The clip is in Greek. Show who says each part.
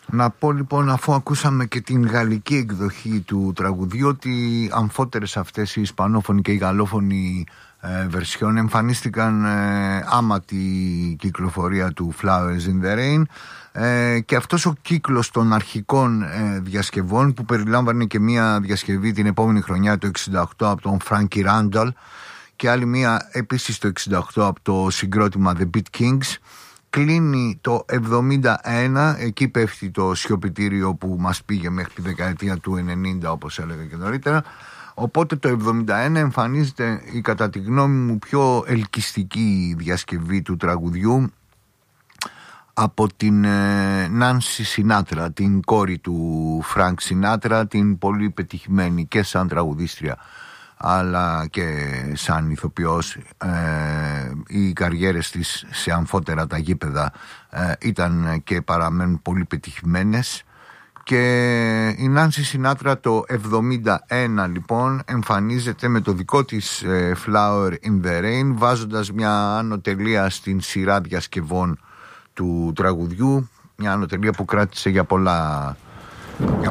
Speaker 1: Να πω λοιπόν, αφού ακούσαμε και την γαλλική εκδοχή του τραγουδιού, ότι αμφότερες αυτές οι ισπανόφωνοι και οι γαλλόφωνοι βερσιόν εμφανίστηκαν άμα τη κυκλοφορία του Flowers in the Rain, και αυτός ο κύκλος των αρχικών διασκευών, που περιλάμβανε και μία διασκευή την επόμενη χρονιά το 68 από τον Frankie Randall και άλλη μία επίσης το 68 από το συγκρότημα The Beat Kings, κλείνει το 71. Εκεί πέφτει το σιωπητήριο που μας πήγε μέχρι τη δεκαετία του 90, όπως έλεγα και νωρίτερα. Οπότε το 71 εμφανίζεται η, κατά τη γνώμη μου, πιο ελκυστική διασκευή του τραγουδιού από την Νάνσι Σινάτρα, την κόρη του Φρανκ Σινάτρα, την πολύ πετυχημένη και σαν τραγουδίστρια αλλά και σαν ηθοποιός. Οι καριέρες της σε αμφότερα τα γήπεδα ήταν και παραμένουν πολύ πετυχημένες, και η Νάνσι Σινάτρα το 71 λοιπόν εμφανίζεται με το δικό της Flower in the Rain, βάζοντας μια άνω τελεία στην σειρά διασκευών του τραγουδιού, μια άνω τελεία που κράτησε για πολλά